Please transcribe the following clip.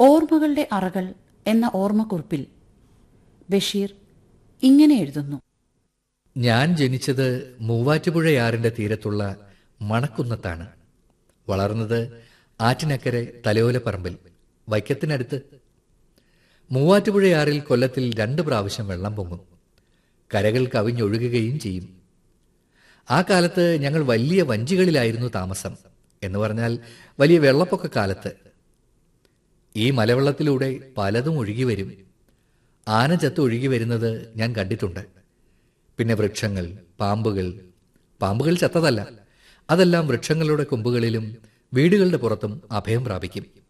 ഓർമ്മകളുടെ അറകൾ എന്ന ഓർമ്മക്കുറിപ്പിൽ ബഷീർ ഇങ്ങനെ എഴുതുന്നു. ഞാൻ ജനിച്ചത് മൂവാറ്റുപുഴയാറിന്റെ തീരത്തുള്ള മണക്കുന്നത്താണ്. വളർന്നത് ആറ്റിനക്കരെ തലയോലപ്പറമ്പിൽ വൈക്കത്തിനടുത്ത്. മൂവാറ്റുപുഴയാറിൽ കൊല്ലത്തിൽ 2 പ്രാവശ്യം വെള്ളം പൊങ്ങും. കരകൾ കവിഞ്ഞൊഴുകുകയും ചെയ്യും. ആ കാലത്ത് ഞങ്ങൾ വലിയ വഞ്ചികളിലായിരുന്നു താമസം. എന്ന് പറഞ്ഞാൽ വലിയ വെള്ളപ്പൊക്ക കാലത്ത്. ഈ മലവെള്ളത്തിലൂടെ പലതും ഒഴുകി വരും. ആന ചത്ത് ഒഴുകി വരുന്നത് ഞാൻ കണ്ടിട്ടുണ്ട്. പിന്നെ വൃക്ഷങ്ങൾ, പാമ്പുകൾ ചത്തതല്ല, അതെല്ലാം വൃക്ഷങ്ങളുടെ കൊമ്പുകളിലും വീടുകളുടെ പുറത്തും അഭയം പ്രാപിക്കും.